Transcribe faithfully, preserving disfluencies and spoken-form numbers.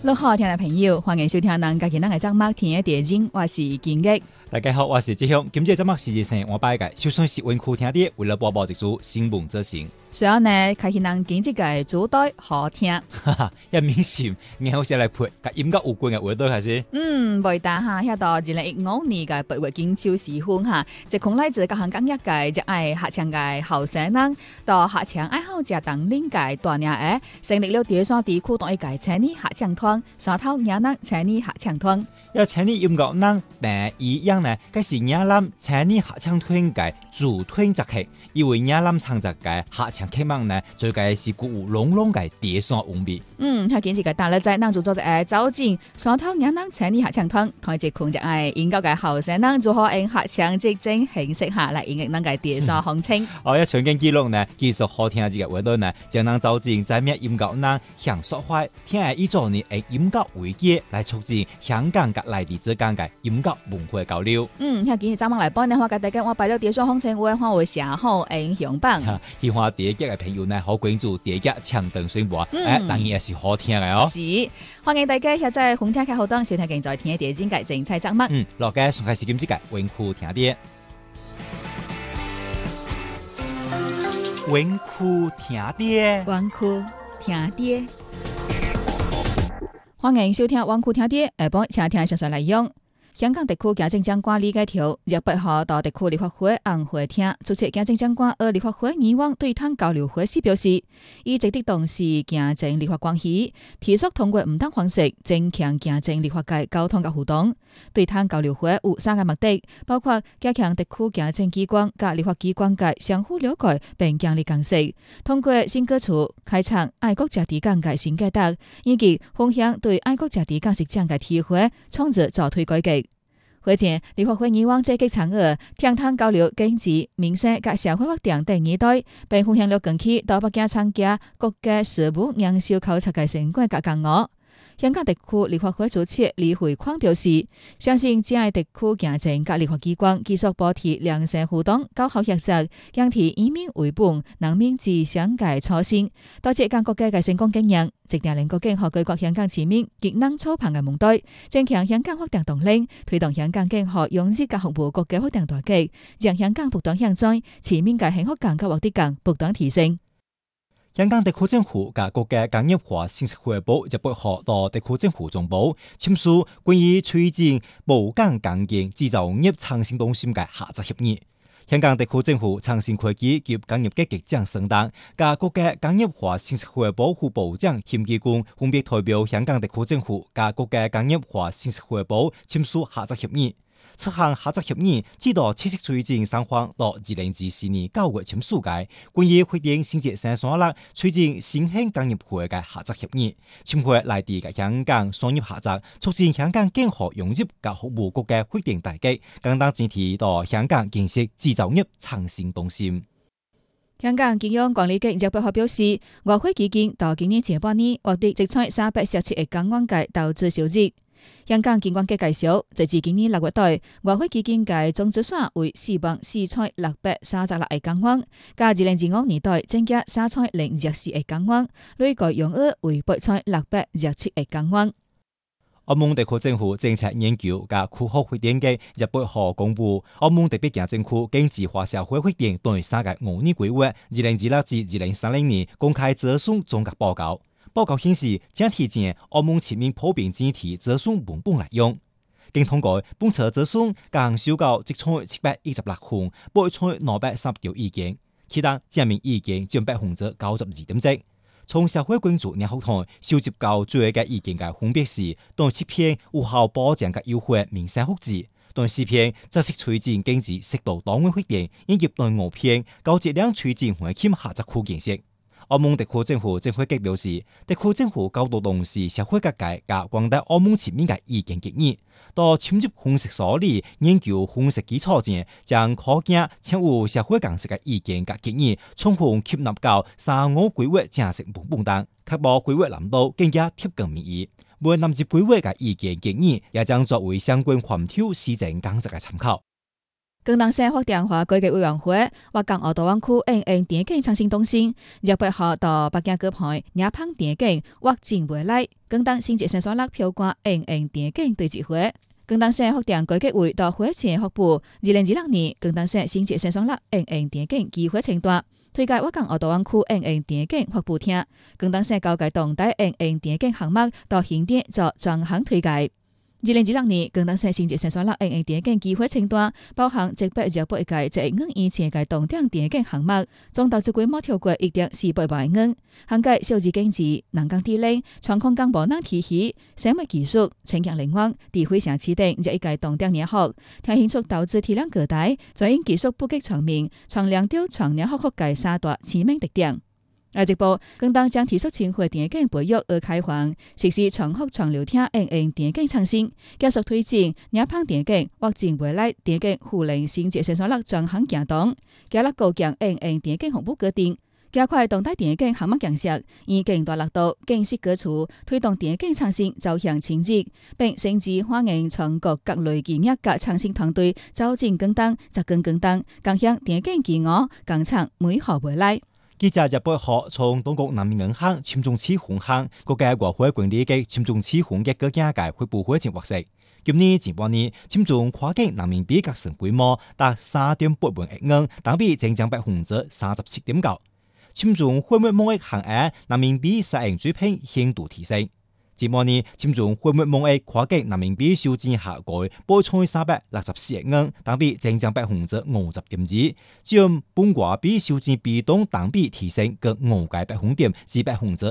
六號聽眾朋友，歡迎收聽咱家己咱嘅節目天嘅地景，我是金玉。 大家好，我是志雄。今日節目時間我擺個就算是文庫聽啲，為了播報一組新聞做成。 所以呢，開始咱今日嘅主題好聽。 哈哈，一面線，然後先來配，甲音樂有關嘅話題開始。 嗯，未打哈，遐到二零一五年嘅八月金秋時分哈，即空來自各行各業界，即愛客場嘅後生人，到客場愛好食當領界大領嘅，成立了第三地區當一屆青年客場團，山頭嶺南青年客場團。 要青年音樂人第一樣呢，該是嶺南青年客場團嘅主團集客，因為嶺南創作嘅客場客網呢，最該是具有濃濃嘅第三風味。 嗯，佢今次嘅大日仔，咱就做一個走進山頭嶺南青年客場團，同一群只愛音樂嘅後生人，如何用客場即種形式下來演繹咱嘅第三風情。 哦，一場景記錄呢，技術好聽嘅這個話題呢，將咱走進在咩音樂人向說話，聽下依種呢，以音樂為基來促進香港嘅內地之間嘅音樂文化交流。 嗯，佢今日早晚來幫你話，大家我擺了第三風情，我話會寫好影響版。 喜歡第一集嘅朋友呢，好關注第一集搶燈宣佈，誒、嗯欸，當然也是好聽嘅哦。 是，歡迎大家現在紅聽客戶檔收聽現在聽嘅第一節嘅精彩節目。 嗯，落嘅上開始今次嘅文庫聽啲，文庫聽啲， 文庫聽啲。歡迎收聽文庫聽啲，下晡請聽詳細內容。香港特區行政長官李家超廿八號到特區立法會紅會廳主持行政長官和立法會議員對談交流會時表示，以積極重視行政立法關係，提出通過唔同方式增強行政立法界溝通及互動。對談交流會有三個目的，包括加強特區行政機關及立法機關界相互了解並建立共識，通過新歌詞開創愛國者治港嘅新階段，以及分享對愛國者治港實踐嘅體會，創造造推改革。會前，立法會議員積極參與聽談交流經濟、民生及社會發展等議題，並分享了近期到北京參加國家事務研修考察嘅成果及感悟。香港特區立法會主席李慧匡表示，相信只要特區行政及立法機關繼續保持良性互動、高效合作，堅持以民為本、人民至上嘅初心，多謝港國嘅嘅成功經驗，直定令國經和舉國香港市民極能操棒嘅夢隊，增強香港發展動力，推動香港經和擁擠嘅服務國家發展大計，讓香港不斷向前，市民嘅幸福感及獲得感不斷提升。 香港特區政府及國家工業化信息匯報廿八號到特區政府總部簽署關於推進寶港工業製造業創新中心嘅合作協議。香港特區政府創新科技及工業局局長沈丹及國家工業化信息匯報副部長險基軍分別代表香港特區政府及國家工業化信息匯報簽署合作協議。此項合作協議指導持續推進雙方到二零二四年九月簽署嘅關於確定新設生產力推進新興工業會嘅合作協議，簽會內地嘅香港商業合作，促進香港更好融入及服務國家發展大計，更當整體到香港建設製造業創新中心。 香港金融管理局廿八號表示，外匯基金到今年前半年獲得積蓄三百十七億港元嘅投資收益。香港金管局介紹，截至今年六月底，外匯基金嘅總資產為四萬四千六百三十六億港元，較二零二五年代增加三千零二十四億港元，累計用額為八千六百二十七億港元。 澳門特區政府政策研究及科學發展局廿八號公布，澳門特別行政區經濟化社會發展對三個五年規劃（二零二六至二零三零年）公開諮詢總結報告。報告顯示，整體前澳門全面普遍整體諮詢文本內容，經通過本次諮詢共收到一千七百一十六份，八千兩百三十條意見，其他正面意見佔百分之九十二點七。從社會關注人學堂收集到最嘅意見嘅分別是：當七篇有效保障嘅優惠民生福祉，當四篇則是推進經濟適度多元發展，以及當五篇高質量推進環境合作區建設。澳門特區政府政會局表示，特區政府高度重視社會各界及廣大澳門市民嘅意見建議，到深入分析梳理、研究分析基礎前，將可見且有社會共識嘅意見及建議，充分吸納到三五規劃正式文本中，確保規劃藍圖更加貼近民意。未納入規劃嘅意見建議，也將作為相關檢討施政工作嘅參考。 廣東省發展和改革委員會挖港澳大灣區應用電競創新中心，亦配合到北京舉辦亞胖電競或進未來廣東省級生產力標杆應用電競對接會。廣東省發展改革會到會前發布二零二六年廣東省省級生產力應用電競機會清單，推介挖港澳大灣區應用電競發布廳，廣東省高階動態應用電競項目到現點做專項推介。二零二六年廣東省省級生產力應用電競機會清單包含一百二十一個一億元以前嘅動態電競項目，總投資規模超過一點四百萬元，涵蓋數字經濟、人工智能、創空間無人體系、生物技術、清潔能源、智慧城市等一一個動態業務，聽興趣投資體量較大，專業技術普及全面，創亮調創業學學界三大知名特點。下一步，廣東將提速青回電競培育而開放，實施長學長流廳應用電競創新，繼續推進亞胖電競或進未來電競互聯省級生產力專項行動，加力構建應用電競服務決定，加快動態電競項目建設，以更大力度建設基礎，推動電競創新走向前進，並甚至歡迎全國各類企業及創新團隊走進廣東，扎根廣東，共享電競企業共創美好未來。 記者日本學從中國人民銀行簽中次分行國家外匯管理局簽中次分嘅國家嘅會部會前獲悉，今年前半年簽中跨境人民幣結算規模達三點八萬億元，同比增長百分之三十七點九。簽中貨物貿易行額人民幣實現水平顯著提升。前半年簽中貨物貿易跨境人民幣收支下降，報創三百六十四億元，同比增長百分之五十點二。佔本國比收支比重同比提升近五個百分點至百分之